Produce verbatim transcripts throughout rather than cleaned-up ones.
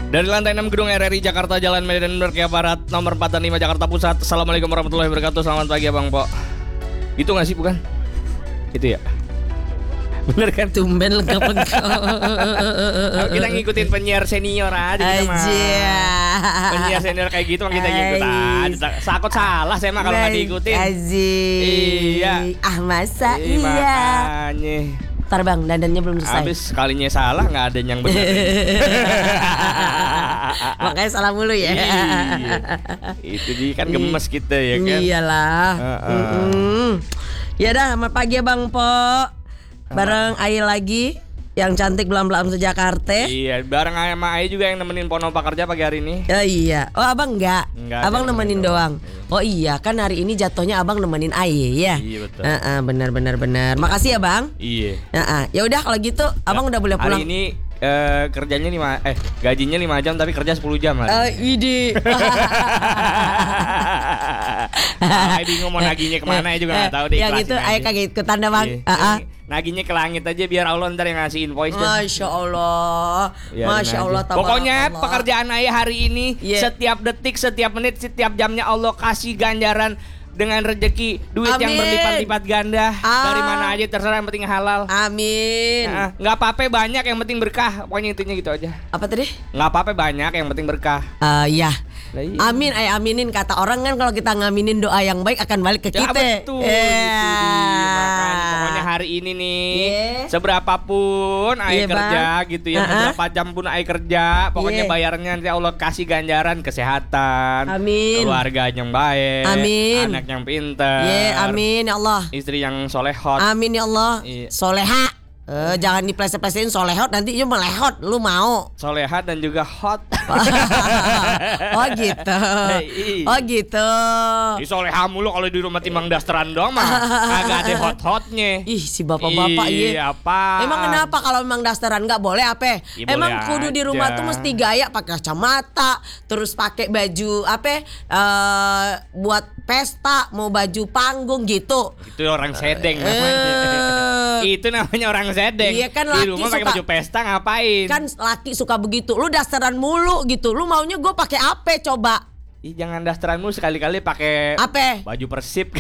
Dari lantai enam Gedung R R I Jakarta, Jalan Medan Merdeka Barat, nomor empat dan lima Jakarta Pusat. Assalamualaikum warahmatullahi wabarakatuh. Selamat pagi Abang Po. Itu gak sih bukan? Itu ya? Bener kan? Tumben lengkap-lengkap. Kita ngikutin penyiar senior aja kita mah. Penyiar senior kayak gitu mah kita ngikutin. Sakot salah saya mah kalau gak diikutin. Aziz. Iya. Ah masa Ih, iya. Makanya. Ntar bang, dandannya belum selesai. Habis sekalinya salah gak ada yang benar. Makanya salah mulu ya. Iya. Itu dia kan gemes kita ya kan. Iyalah. Uh-uh. Mm-mm. Ya dah, selamat pagi ya Bang Po. Bareng Aye lagi yang cantik belam-belam se-Jakarta. Iya, bareng sama Aye juga yang nemenin Ponopa kerja pagi hari ini. Oh iya. Oh abang enggak, Enggak, abang nemenin nemenin doang. Oh iya, kan hari ini jatuhnya abang nemenin Aye ya. Iya betul. Uh-uh, benar benar benar. Makasih ya bang. Iya. Uh-uh. Ya udah kalau gitu, abang udah boleh pulang. Hari ini eh, kerjanya lima eh gajinya lima jam tapi kerja sepuluh jam hari. Uh, Widi. Aye bingung mau naginya kemana ya juga nggak tahu deh. Yang itu Aye kagak ikutan dah bang. Iya. Uh-uh. Naginya ke langit aja biar Allah ntar yang ngasih invoice deh. Masya Allah, Ya, Masya Allah. Pokoknya tabarakallah. pekerjaan Aye hari ini Yeah. setiap detik, setiap menit, setiap jamnya Allah kasih ganjaran dengan rezeki duit yang Amin. berlipat-lipat ganda. Ah. Dari mana aja terserah, yang penting halal. Amin. Nah, nggak apa-apa banyak, yang penting berkah. Pokoknya intinya gitu aja. Apa tadi? Nggak apa-apa banyak, yang penting berkah. Uh, ya. Lah, iya. Amin, ay aminin. Kata orang kan kalau kita ngaminin doa yang baik akan balik ke Ya kita. betul, Yeah. itu dia. Makanya pokoknya hari ini nih Yeah. seberapapun Aye Yeah, kerja Bang. gitu ya, Uh-uh. berapa jam pun Aye kerja, pokoknya Yeah. bayarnya nanti Allah kasih ganjaran kesehatan, Amin. keluarga yang baik, Amin. anak yang pintar, Ya, amin ya Allah. istri yang solehot. Amin ya Allah. Iya. Soleha. Eh, jangan dipleset-plesetin solehot, nanti you melehot. Lu mau? Solehat dan juga hot. Oh gitu. Iya. Oh gitu. Ih, soleha mulu kalau di rumah timbang dasteran doang mah kagak ada hot-hotnya. Ih si bapak-bapak Iya, iya. apa? Emang kenapa kalau memang dasteran nggak boleh apa? Ya, Emang boleh kudu di rumah aja. tuh mesti gaya pakai kacamata, terus pakai baju apa? Eh buat pesta, mau baju panggung gitu. Itu orang sedeng namanya. Eh. Itu namanya orang sedeng. Iya kan, di laki rumah pakai suka- baju pesta ngapain? Kan laki suka begitu. Lu dasteran mulu gitu. Lu maunya gue pakai apa coba? Ih, jangan dasteranmu sekali-kali pakai Apa? baju Persib.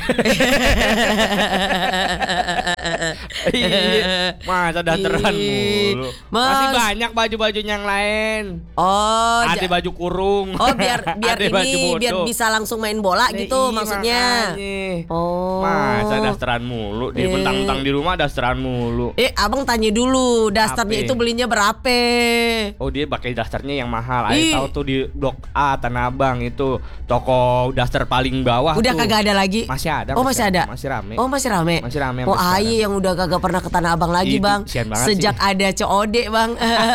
Iya, masa dasteran Ih, mulu. Mas. Masih banyak baju-baju yang lain. Oh, Ada ja- baju kurung. Oh biar biar Ada baju ini bodoh. biar bisa langsung main bola Nah, gitu iya, maksudnya. makanya. Oh. Masa dasteran mulu, di Eh. bentang-bentang di rumah dasteran mulu. Eh, abang tanya dulu, dasternya Apa? itu belinya berapa? Oh, dia pakai dasternya yang mahal. Ayo Ih. tahu tuh di Blok A Tanah Abang itu toko daster paling bawah. Udah tuh. kagak ada lagi? Masih ada. Oh, masih ada. Masih rame. Oh, masih rame. Masih rame Oh, sampai Aye yang udah kagak pernah ke Tanah Abang lagi, Itu, Bang. kesian banget Sejak sih. ada C O D, Bang.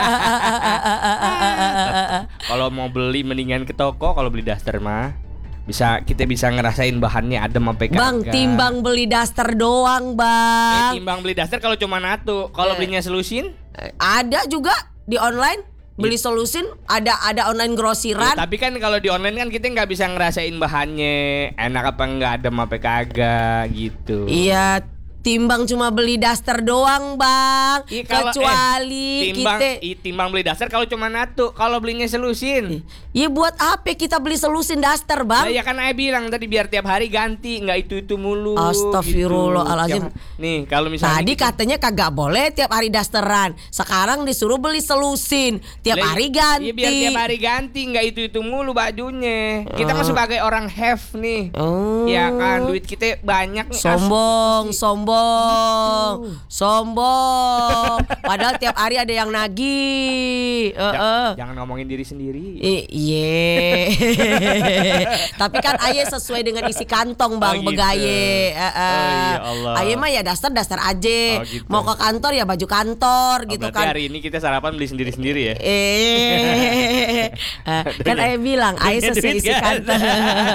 Kalau mau beli mendingan ke toko, kalau beli daster mah bisa kita bisa ngerasain bahannya adem apa kagak. Bang, timbang beli daster doang, Eh, Bang. timbang beli daster kalau cuma satu. Kalau Eh. belinya selusin, Eh, Ada juga di online. Beli solusin ada ada online ya, grosiran. tapi kan kalau di online kan kita nggak bisa ngerasain bahannya enak apa enggak, adem apa kagak gitu. Iya, timbang cuma beli daster doang, Bang. Ih, kalau- Kecuali eh, timbang, kita ih, timbang beli daster kalau cuma satu. Kalau belinya selusin. ya buat apa kita beli selusin daster, Bang? Lah ya kan saya bilang tadi biar tiap hari ganti, nggak itu-itu mulu. Astagfirullahaladzim. Gitu. Tiap- Nih, kalau misalnya Tadi kita- katanya kagak boleh tiap hari dasteran. Sekarang disuruh beli selusin. Tiap Lah, hari ganti. Iya biar tiap hari ganti, nggak itu-itu mulu bajunya. Kita mah sebagai orang have nih. Oh. Ya kan duit kita banyak nih. Sombong, sombong, sombong. Padahal tiap hari ada yang nagih. As- Heeh. Ja- Jangan ngomongin diri sendiri. I- Iya. Tapi kan Aye sesuai dengan isi kantong, Bang, Oh, gitu. begaye. Heeh. Oh, iya Allah. Aye mah ya daster-daster aja. Oh, gitu. Mau ke kantor ya baju kantor Oh, gitu berarti kan. hari ini kita sarapan beli sendiri-sendiri ya. Eh, kan Aye bilang Aye Punya sesuai duit isi kan? kantong.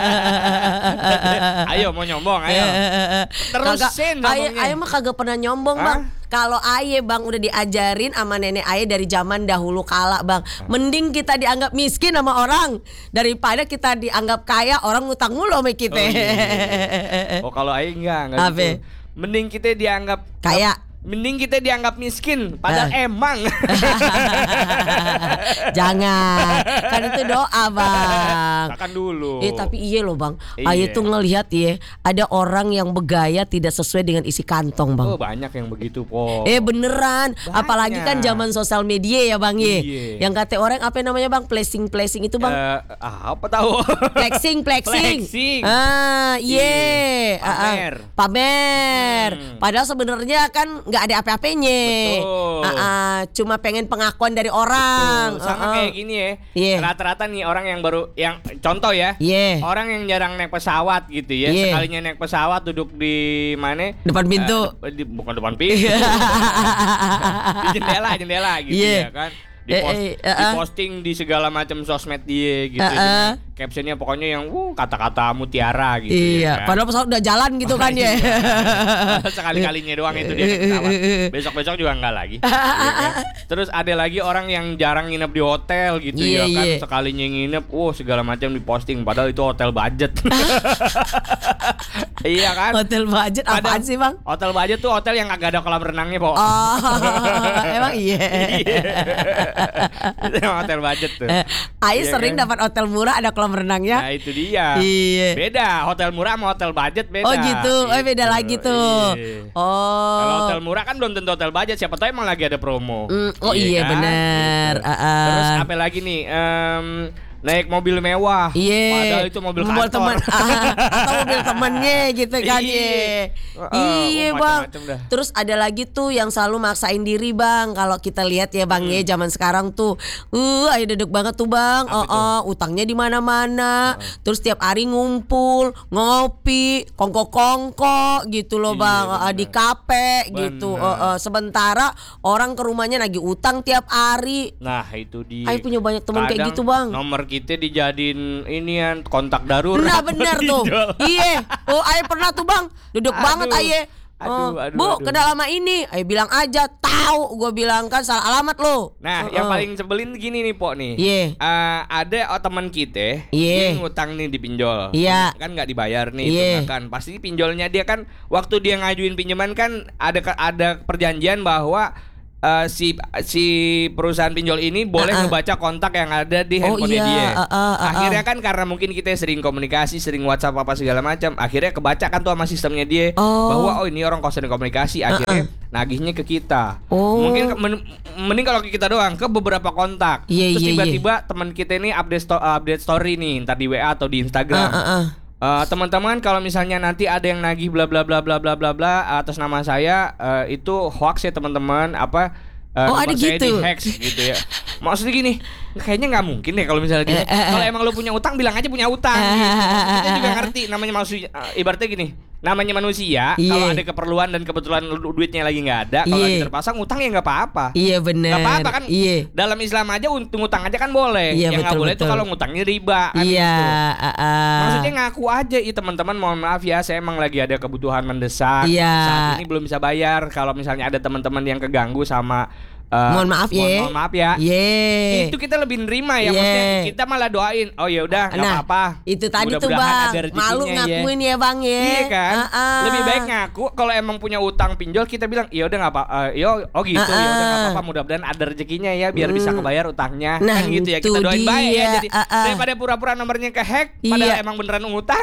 Ayo mau nyombong, ayo. Terusin Kagak, Aye, ngomongnya. Aye mah kagak pernah nyombong, Hah? Bang. Kalau Aye, Bang, udah diajarin sama nenek Aye dari zaman dahulu kala, Bang. Mending kita dianggap miskin sama orang daripada kita dianggap kaya, orang ngutang mulu sama kita. Oh, iya. Oh, kalau Aing enggak, enggak Apa? gitu. Mending kita dianggap Kaya. Mending kita dianggap miskin, padahal Ah. emang. Jangan. Kan itu doa, Bang. Makan dulu. Eh tapi iya loh, Bang. Iya. Aye tuh ngelihat ya, ada orang yang bergaya tidak sesuai dengan isi kantong, Bang. Oh, banyak yang begitu, Po. Eh beneran, Banyak. apalagi kan zaman sosial media ya, Bang ye. Iya. Yang kata orang apa namanya, Bang? Flexing-flexing itu, Bang. Eh, ah, apa tahu? Flexing, flexing. Flexing. Ah, iya. Iya. Ah, ah. Pamer. Pamer. Hmm. Padahal sebenarnya kan nggak ada apa-apanya. Betul. Ah, ah. Cuma pengen pengakuan dari orang. Tuh, sama Ah, ah. kayak gini ya. Iya. Rata-rata nih orang yang baru yang contoh ya. Iya. Orang yang jarang naik pesawat gitu ya. Iya. Sekalinya naik pesawat duduk di mana? Depan pintu. Eh, di- bukan depan pintu. Di jendela, jendela gitu Iya. ya kan. Di, Eh, post, eh, di uh-uh. posting di segala macam sosmed dia gitu. Uh-uh. Dengan captionnya pokoknya yang uh, kata-kata mutiara gitu Iya, ya kan. padahal pesawat udah jalan gitu kan ya. Sekali-kalinya doang itu dia naik pesawat. Besok-besok juga enggak lagi. Iya kan? Terus ada lagi orang yang jarang nginep di hotel gitu Iya, ya kan. iya. Sekalinya nginep, wow segala macam diposting padahal itu hotel budget. Iya kan? Hotel budget apaan Padahal sih, Bang? Hotel budget tuh hotel yang agak ada kolam renangnya, Po. Oh, emang iya. Itu emang hotel budget tuh. Eh, Ai Iya sering kan? dapat hotel murah ada kolam renangnya. Nah itu dia. Iya. Beda, hotel murah sama hotel budget beda. Oh gitu, oh beda Gitu. lagi tuh. Iya. Oh. Kalau hotel murah kan belum tentu hotel budget, siapa tahu emang lagi ada promo. Mm, oh iya, kan? benar. Gitu. Ah, ah. Terus apa lagi nih? Em, naik mobil mewah. Iya. Padahal itu mobil Mobil kantor. teman ah, atau mobil temennya gitu kan Iya. ya. Uh, Iya, oh, Bang. macam-macam dah. Terus ada lagi tuh yang selalu maksain diri, Bang. Kalau kita lihat ya, Bang, ya zaman sekarang tuh uh ayo dedek banget tuh, Bang. Hmm. Apa Oh, oh, utangnya di mana-mana. Terus tiap hari ngumpul, ngopi, kongko-kongko gitu loh, Iya, Bang. Ah, benar. di kafe gitu. Benar. Oh, oh. Sementara orang ke rumahnya lagi utang tiap hari. Nah itu dia. Ayo punya banyak teman kayak Kadang gitu, Bang. Nomor kita dijadiin inian kontak darurat. Nah benar tuh. Pinjol. Iya. Oh Aye pernah tuh, Bang. Duduk Aduh. banget Aye. Aduh, Oh, aduh, Bu, aduh. kenal sama ini. Aye bilang aja, tahu. Gue bilang kan salah alamat lo. Nah, Uh-uh. yang paling sebelin gini nih, Pok nih. Iya. Eh, ada oh, teman kita Iya. dia ngutang nih di pinjol. Iya. Kan nggak dibayar nih, Iya. tunggakan. Pasti pinjolnya dia kan waktu dia ngajuin pinjaman kan ada ada perjanjian bahwa eh, si si perusahaan pinjol ini boleh Uh-uh. ngebaca kontak yang ada di Oh, handphonenya iya. dia. Uh-uh, uh-uh. Akhirnya kan karena mungkin kita sering komunikasi, sering WhatsApp apa segala macam, akhirnya kebaca kan tuh sama sistemnya dia Oh. bahwa oh ini orang kau sering komunikasi, akhirnya nagihnya ke kita. Oh. Mungkin ke- men- mending kalau ke kita doang, ke beberapa kontak. Iya, Terus iya, tiba-tiba teman kita ini update sto- update story nih, entar di W A atau di Instagram. Uh, uh, uh. Eh, teman-teman kalau misalnya nanti ada yang nagih bla bla bla bla bla bla bla atas nama saya, eh, itu hoax ya teman-teman. Apa eh, Oh, nomor ada saya gitu? di-hacks gitu ya. Maksudnya gini, kayaknya nggak mungkin deh kalau misalnya gini. Eh, eh, eh. Kalau emang lu punya utang bilang aja punya utang. Gitu. Kita juga ngerti namanya manusia. eh, ibaratnya gini, namanya manusia. Iya. Kalau ada keperluan dan kebetulan lu- duitnya lagi nggak ada, kalau Iya. lagi terpasang utang ya nggak apa-apa. Iya benar. Gak apa-apa kan. Iya. Dalam Islam aja untung utang aja kan boleh. Iya, Yang nggak betul, boleh itu betul. kalau ngutangnya riba kan Iya. gitu. uh, uh. Maksudnya ngaku aja, ih teman-teman mohon maaf ya, saya emang lagi ada kebutuhan mendesak. Iya. Saat ini belum bisa bayar. Kalau misalnya ada teman-teman yang keganggu sama eh, Mohon maaf mohon, ya. mohon maaf ya. Iya. Itu kita lebih nerima ya, Iya. maksudnya kita malah doain. Oh ya udah nggak Nah, apa-apa. itu tadi tuh, Mudah-mudahan Bang. ada rezekinya Malu ya. ngakuin ya, Bang ya. Iya kan? Uh-uh. Lebih baik ngaku kalau emang punya utang pinjol kita bilang, "Ya udah enggak apa eh, yo oh gitu, ya udah enggak apa-apa, mudah-mudahan ada rezekinya ya biar bisa kebayar utangnya." Nah, Kan gitu ya. itu Kita doain baik ya. dia. Jadi Uh-uh. daripada pura-pura nomornya kehack padahal Iya. emang beneran ngutang.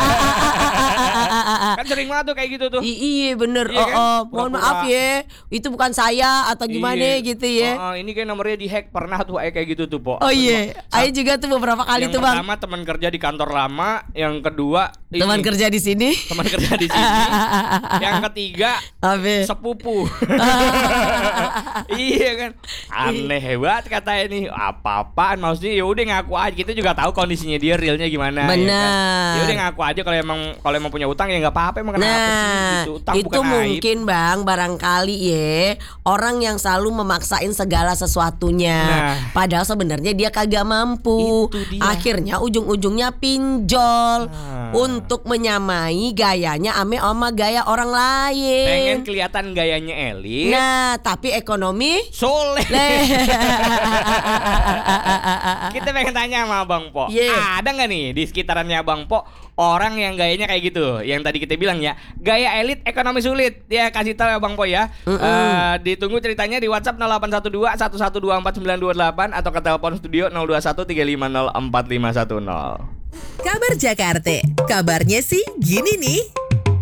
Kan sering banget tuh kayak gitu tuh. I- iya bener. Iya Oh, kan? oh, mohon Pura-pura. maaf ya. Itu bukan saya atau gimana Iya. gitu ya. Oh, oh, ini kayak nomornya dihack, pernah tuh kayak kayak gitu tuh, Po. Oh iya, Ayo juga tuh beberapa kali Yang tuh, Bang. pertama teman kerja di kantor lama, yang kedua ini, Teman kerja di sini. teman kerja di sini. Yang ketiga Abe. sepupu. Iya kan, aneh hebat kata ini. Apa-apaan maksudnya? Ya udah ngaku aja. Kita juga tahu kondisinya dia realnya gimana. Benar. Ya udah ngaku aja kalau emang kalau emang punya utang ya nggak apa-apa. Emang kenapa sih? Nah, Gitu. Utang itu bukan aib. mungkin Bang, barangkali ya orang yang selalu memaksain segala sesuatunya. Nah. Padahal sebenarnya dia kagak mampu. Itu dia. Akhirnya ujung-ujungnya pinjol Nah. untuk menyamai gayanya ame sama gaya orang lain. Pengen kelihatan gayanya elit. Nah, tapi ekonomi Soleh. Le. Kita pengen tanya sama Bang Po. Yeah. Ada nggak nih di sekitarannya Bang Po orang yang gayanya kayak gitu? Yang tadi kita bilang ya, gaya elit ekonomi sulit. Ya kasih tahu ya Bang Po ya. Mm-mm. Uh, ditunggu ceritanya di WhatsApp nol delapan satu dua satu satu dua empat sembilan dua delapan atau ke telepon studio nol dua satu tiga lima nol empat lima satu nol. Kabar Jakarta, kabarnya sih gini nih.